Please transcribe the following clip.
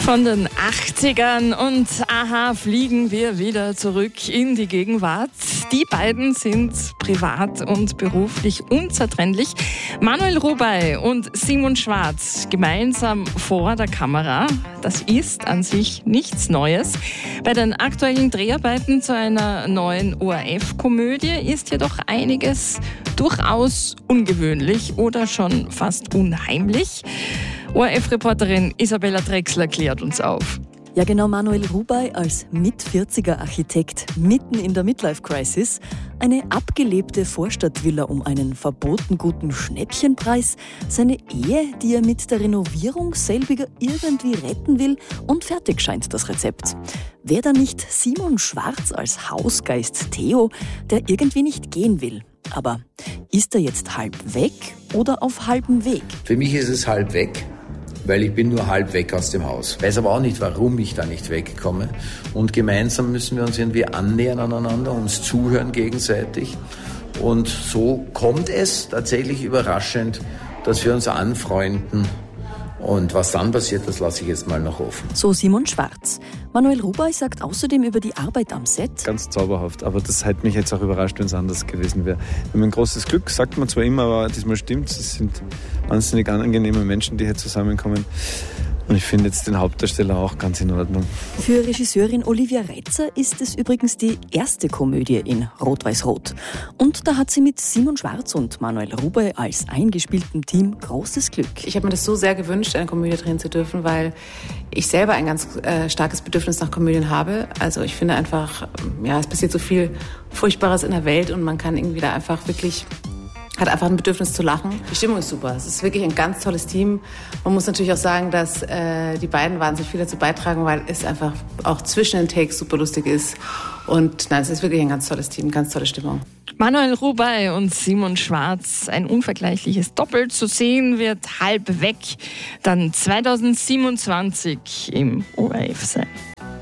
Von den 80ern und aha, fliegen wir wieder zurück in die Gegenwart. Die beiden sind privat und beruflich unzertrennlich. Manuel Rubey und Simon Schwarz gemeinsam vor der Kamera. Das ist an sich nichts Neues. Bei den aktuellen Dreharbeiten zu einer neuen ORF-Komödie ist jedoch einiges durchaus ungewöhnlich oder schon fast unheimlich. ORF-Reporterin Isabella Drechsler klärt uns auf. Ja genau, Manuel Rubey als Mit-40er-Architekt mitten in der Midlife-Crisis, eine abgelebte Vorstadtvilla um einen verboten guten Schnäppchenpreis, seine Ehe, die er mit der Renovierung selbiger irgendwie retten will und fertig scheint das Rezept. Wer da nicht Simon Schwarz als Hausgeist Theo, der irgendwie nicht gehen will? Aber ist er jetzt halb weg oder auf halbem Weg? Für mich ist es halb weg, weil ich bin nur halb weg aus dem Haus. Weiß aber auch nicht, warum ich da nicht wegkomme. Und gemeinsam müssen wir uns irgendwie annähern aneinander, uns zuhören gegenseitig. Und so kommt es tatsächlich überraschend, dass wir uns anfreunden. Und was dann passiert, das lasse ich jetzt mal noch offen. So Simon Schwarz. Manuel Rubey sagt außerdem über die Arbeit am Set: Ganz zauberhaft, aber das hat mich jetzt auch überrascht, wenn es anders gewesen wäre. Wir haben ein großes Glück, sagt man zwar immer, aber diesmal stimmt es. Es sind wahnsinnig angenehme Menschen, die hier zusammenkommen. Und ich finde jetzt den Hauptdarsteller auch ganz in Ordnung. Für Regisseurin Olivia Retzer ist es übrigens die erste Komödie in Rot-Weiß-Rot. Und da hat sie mit Simon Schwarz und Manuel Rubey als eingespieltem Team großes Glück. Ich habe mir das so sehr gewünscht, eine Komödie drehen zu dürfen, weil ich selber ein ganz starkes Bedürfnis nach Komödien habe. Also ich finde einfach, ja, es passiert so viel Furchtbares in der Welt und man kann irgendwie da einfach wirklich... hat einfach ein Bedürfnis zu lachen. Die Stimmung ist super. Es ist wirklich ein ganz tolles Team. Man muss natürlich auch sagen, dass die beiden wahnsinnig viel dazu beitragen, weil es einfach auch zwischen den Takes super lustig ist. Und nein, es ist wirklich ein ganz tolles Team, ganz tolle Stimmung. Manuel Rubey und Simon Schwarz, ein unvergleichliches Doppel zu sehen, wird halb weg, dann 2027 im ORF sein.